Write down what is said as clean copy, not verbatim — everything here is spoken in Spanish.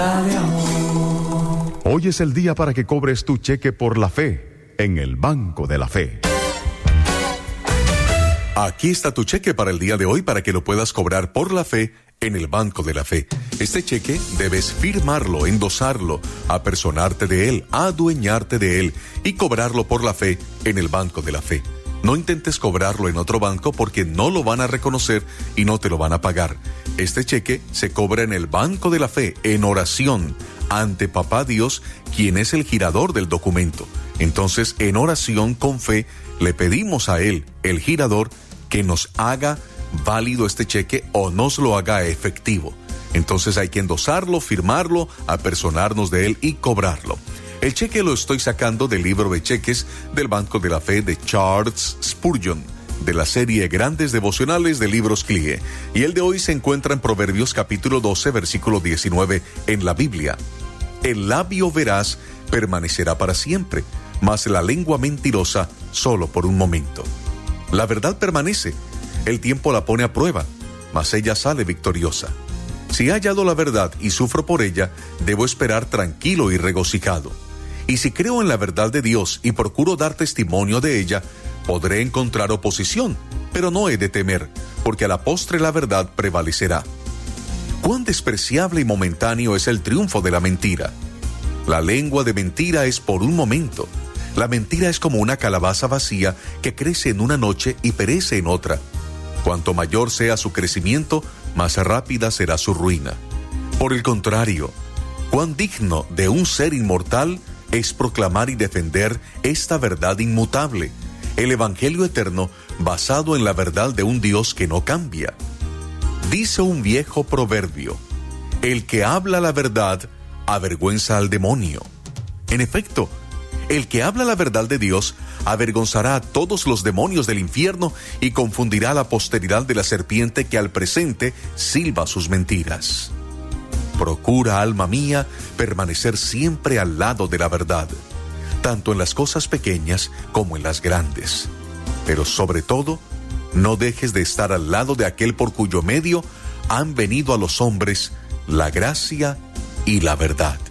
Hoy es el día para que cobres tu cheque por la fe en el Banco de la Fe. Aquí está tu cheque para el día de hoy para que lo puedas cobrar por la fe en el Banco de la Fe. Este cheque debes firmarlo, endosarlo, apersonarte de él, adueñarte de él y cobrarlo por la fe en el Banco de la Fe. No intentes cobrarlo en otro banco porque no lo van a reconocer y no te lo van a pagar. Este cheque se cobra en el Banco de la Fe, en oración, ante Papá Dios, quien es el girador del documento. Entonces, en oración con fe, le pedimos a Él, el girador, que nos haga válido este cheque o nos lo haga efectivo. Entonces hay que endosarlo, firmarlo, apersonarnos de él y cobrarlo. El cheque lo estoy sacando del libro de cheques del Banco de la Fe de Charles Spurgeon, de la serie Grandes Devocionales de Libros CLIE. Y el de hoy se encuentra en Proverbios capítulo 12, versículo 19 en la Biblia. El labio veraz permanecerá para siempre, mas la lengua mentirosa solo por un momento. La verdad permanece, el tiempo la pone a prueba, mas ella sale victoriosa. Si he hallado la verdad y sufro por ella, debo esperar tranquilo y regocijado. Y si creo en la verdad de Dios y procuro dar testimonio de ella, podré encontrar oposición, pero no he de temer, porque a la postre la verdad prevalecerá. Cuán despreciable y momentáneo es el triunfo de la mentira. La lengua de mentira es por un momento. La mentira es como una calabaza vacía que crece en una noche y perece en otra. Cuanto mayor sea su crecimiento, más rápida será su ruina. Por el contrario, cuán digno de un ser inmortal es proclamar y defender esta verdad inmutable, el Evangelio eterno basado en la verdad de un Dios que no cambia. Dice un viejo proverbio: el que habla la verdad avergüenza al demonio. En efecto, el que habla la verdad de Dios avergonzará a todos los demonios del infierno y confundirá a la posteridad de la serpiente que al presente silba sus mentiras. Procura, alma mía, permanecer siempre al lado de la verdad, tanto en las cosas pequeñas como en las grandes. Pero sobre todo, no dejes de estar al lado de aquel por cuyo medio han venido a los hombres la gracia y la verdad.